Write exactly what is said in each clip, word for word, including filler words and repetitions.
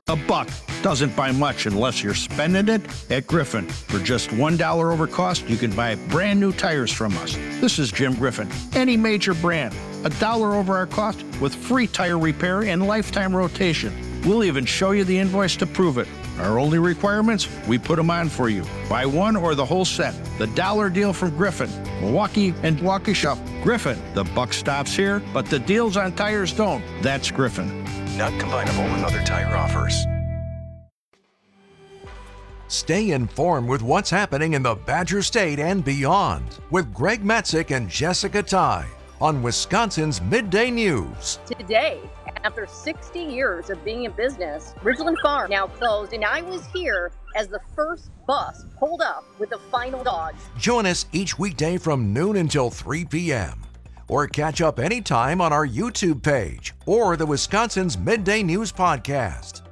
A buck doesn't buy much unless you're spending it at Griffin. For just one dollar over cost, you can buy brand new tires from us. This is Jim Griffin. Any major brand, a dollar over our cost with free tire repair and lifetime rotation. We'll even show you the invoice to prove it. Our only requirements, we put them on for you. Buy one or the whole set. The dollar deal from Griffin. Milwaukee and Waukesha. Griffin. The buck stops here, but the deals on tires don't. That's Griffin. Not combinable with other tire offers. Stay informed with what's happening in the Badger State and beyond with Greg Matzik and Jessica Ty on Wisconsin's Midday News. Today, after sixty years of being in business, Ridgeland Farm now closed, and I was here as the first bus pulled up with the final dogs. Join us each weekday from noon until three p.m. or catch up anytime on our YouTube page or the Wisconsin's Midday News podcast.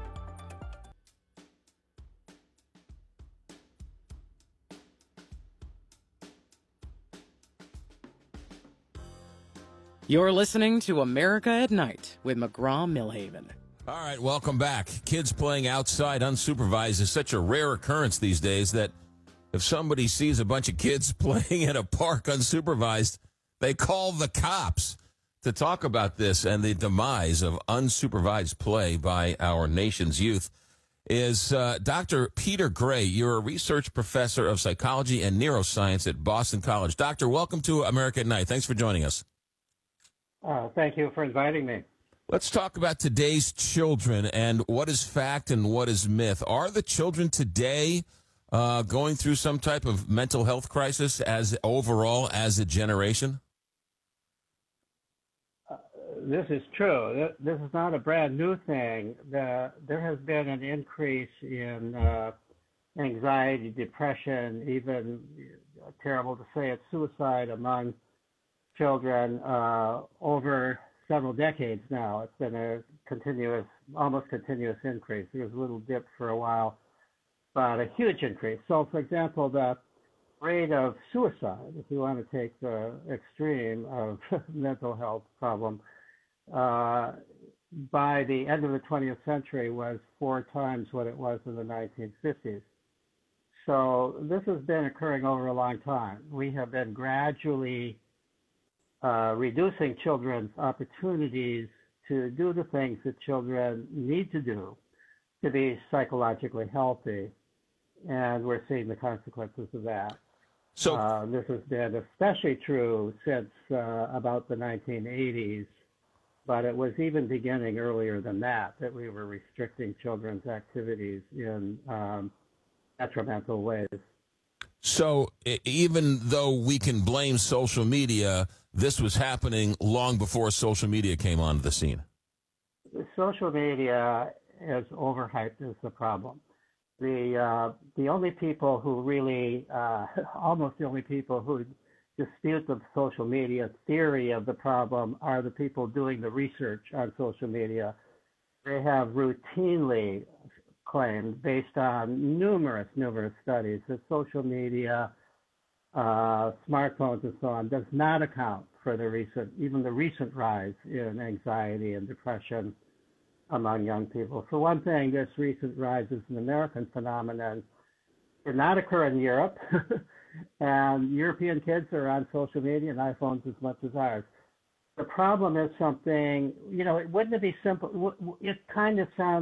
You're listening to America at Night with McGraw-Millhaven. All right, welcome back. Kids playing outside unsupervised is such a rare occurrence these days that if somebody sees a bunch of kids playing in a park unsupervised, they call the cops. To talk about this and the demise of unsupervised play by our nation's youth is uh, Doctor Peter Gray. You're a research professor of psychology and neuroscience at Boston College. Doctor, welcome to America at Night. Thanks for joining us. Uh, thank you for inviting me. Let's talk about today's children and what is fact and what is myth. Are the children today uh, going through some type of mental health crisis as overall as a generation? Uh, this is true. This is not a brand new thing. The, there has been an increase in uh, anxiety, depression, even, uh, terrible to say it, suicide among children uh, over several decades now. It's been a continuous, almost continuous increase. There was a little dip for a while, but a huge increase. So, for example, the rate of suicide, if you want to take the extreme of mental health problem, uh, by the end of the twentieth century was four times what it was in the nineteen fifties. So this has been occurring over a long time. We have been gradually Uh, reducing children's opportunities to do the things that children need to do to be psychologically healthy, and we're seeing the consequences of that. So uh, this has been especially true since uh, about the nineteen eighties, but it was even beginning earlier than that, that we were restricting children's activities in um, detrimental ways. So even though we can blame social media, this was happening long before social media came onto the scene. Social media is overhyped is the problem. The uh, the only people who really, uh, almost the only people who dispute the social media theory of the problem are the people doing the research on social media. They have routinely claimed, based on numerous, numerous studies, that social media, uh, smartphones and so on, does not account for the recent, even the recent rise in anxiety and depression among young people. For one thing, this recent rise is an American phenomenon. It did not occur in Europe, and European kids are on social media and iPhones as much as ours. The problem is something, you know, it wouldn't it be simple? It kind of sounds